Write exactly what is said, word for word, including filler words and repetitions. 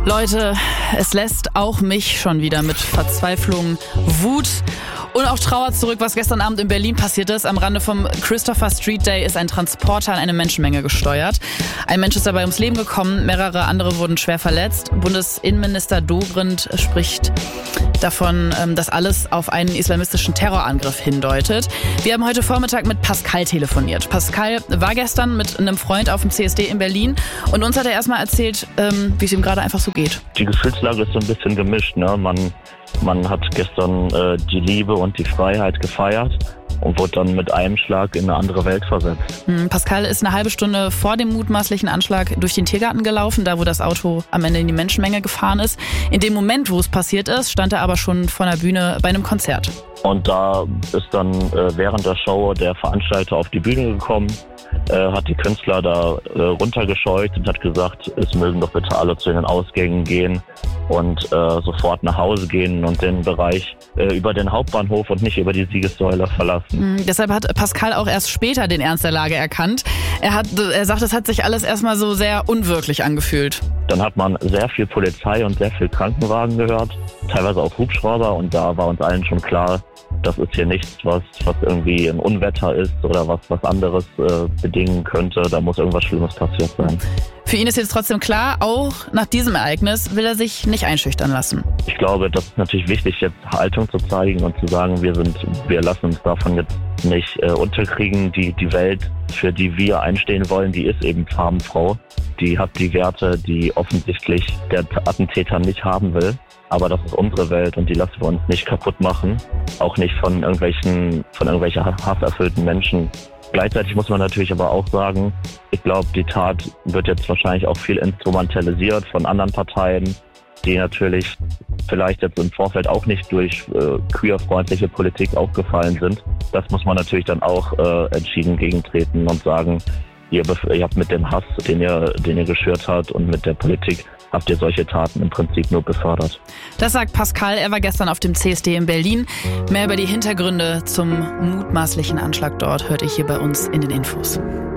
Leute, es lässt auch mich schon wieder mit Verzweiflung, Wut und auch Trauer zurück, was gestern Abend in Berlin passiert ist. Am Rande vom Christopher Street Day ist ein Transporter an eine Menschenmenge gesteuert. Ein Mensch ist dabei ums Leben gekommen, mehrere andere wurden schwer verletzt. Bundesinnenminister Dobrindt spricht davon, dass alles auf einen islamistischen Terrorangriff hindeutet. Wir haben heute Vormittag mit Pascal telefoniert. Pascal war gestern mit einem Freund auf dem C S D in Berlin und uns hat er erstmal erzählt, wie es ihm gerade einfach so geht. Die Gefühlslage ist so ein bisschen gemischt, ne? Man, man hat gestern äh, die Liebe und die Freiheit gefeiert und wurde dann mit einem Schlag in eine andere Welt versetzt. Pascal ist eine halbe Stunde vor dem mutmaßlichen Anschlag durch den Tiergarten gelaufen, da wo das Auto am Ende in die Menschenmenge gefahren ist. In dem Moment, wo es passiert ist, stand er aber schon vor der Bühne bei einem Konzert. Und da ist dann äh, während der Show der Veranstalter auf die Bühne gekommen, äh, hat die Künstler da äh, runtergescheucht und hat gesagt, es mögen doch bitte alle zu den Ausgängen gehen und äh, sofort nach Hause gehen und den Bereich äh, über den Hauptbahnhof und nicht über die Siegessäule verlassen. Mhm, deshalb hat Pascal auch erst später den Ernst der Lage erkannt. Er hat, er sagt, es hat sich alles erstmal so sehr unwirklich angefühlt. Dann hat man sehr viel Polizei und sehr viel Krankenwagen gehört, teilweise auch Hubschrauber, und da war uns allen schon klar, das ist hier nichts, was, was irgendwie ein Unwetter ist oder was, was anderes äh, bedingen könnte. Da muss irgendwas Schlimmes passiert sein. Für ihn ist jetzt trotzdem klar, auch nach diesem Ereignis will er sich nicht einschüchtern lassen. Ich glaube, das ist natürlich wichtig, jetzt Haltung zu zeigen und zu sagen, wir sind, wir lassen uns davon jetzt nicht äh, unterkriegen. Die, die Welt, für die wir einstehen wollen, die ist eben farbenfroh. Die hat die Werte, die offensichtlich der Attentäter nicht haben will. Aber das ist unsere Welt und die lassen wir uns nicht kaputt machen. Auch nicht von irgendwelchen, von irgendwelchen hasserfüllten Menschen. Gleichzeitig muss man natürlich aber auch sagen, ich glaube, die Tat wird jetzt wahrscheinlich auch viel instrumentalisiert von anderen Parteien, die natürlich vielleicht jetzt im Vorfeld auch nicht durch äh, queerfreundliche Politik aufgefallen sind. Das muss man natürlich dann auch äh, entschieden gegentreten und sagen, ihr, ihr habt mit dem Hass, den ihr, den ihr geschürt habt, und mit der Politik habt ihr solche Taten im Prinzip nur befördert. Das sagt Pascal, er war gestern auf dem C S D in Berlin. Mehr über die Hintergründe zum mutmaßlichen Anschlag dort hört ihr hier bei uns in den Infos.